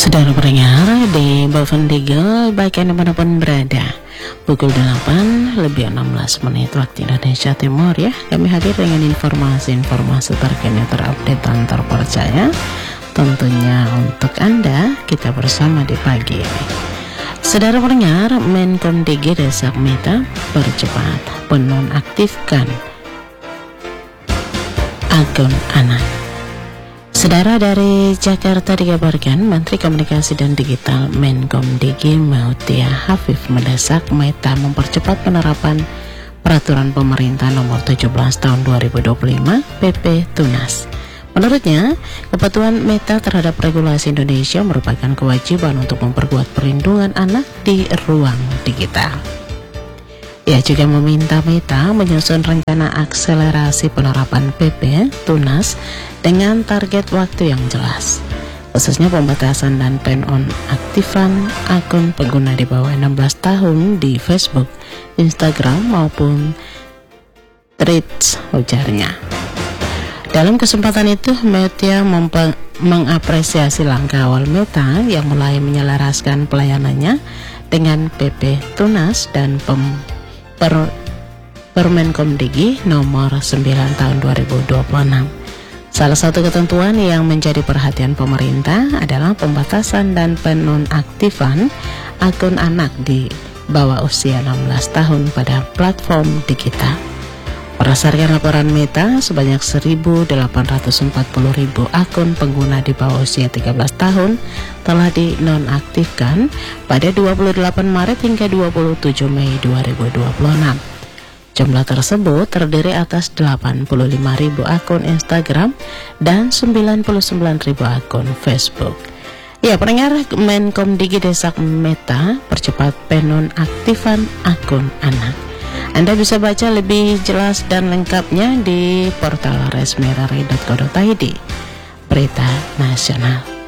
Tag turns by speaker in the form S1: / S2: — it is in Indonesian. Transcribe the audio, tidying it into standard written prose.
S1: Saudara pendengar di Boven Digel, baik yang dimanapun berada, pukul 8 lebih 16 menit waktu Indonesia Timur ya. Kami hadir dengan informasi-informasi terkini, terupdate dan terpercaya tentunya untuk Anda. Kita bersama di pagi ini. Saudara pendengar, Menkom DG Desak Meta percepat penonaktifkan akun anak. Saudara, dari Jakarta dikabarkan Menteri Komunikasi dan Digital Menkom DG Mutia Hafif mendesak Meta mempercepat penerapan Peraturan Pemerintah Nomor 17 Tahun 2025 PP Tunas. Menurutnya, kepatuhan Meta terhadap regulasi Indonesia merupakan kewajiban untuk memperkuat perlindungan anak di ruang digital. Ia juga meminta Meta menyusun rencana akselerasi penerapan PP Tunas dengan target waktu yang jelas, khususnya pembatasan dan penonaktifan akun pengguna di bawah 16 tahun di Facebook, Instagram maupun Threads, ujarnya. Dalam kesempatan itu, Meta mengapresiasi langkah awal Meta yang mulai menyelaraskan pelayanannya dengan PP Tunas dan Permenkom DG nomor 9 tahun 2026. Salah satu ketentuan yang menjadi perhatian pemerintah adalah pembatasan dan penonaktifan akun anak di bawah usia 16 tahun pada platform digital. Berdasarkan laporan Meta, sebanyak 1.840.000 akun pengguna di bawah usia 13 tahun telah dinonaktifkan pada 28 Maret hingga 27 Mei 2026. Jumlah tersebut terdiri atas 85.000 akun Instagram dan 99.000 akun Facebook. Ya, pendengar, Menkom DG Desak Meta percepat penonaktifan akun anak. Anda bisa baca lebih jelas dan lengkapnya di portal resmi rri.co.id. Berita Nasional.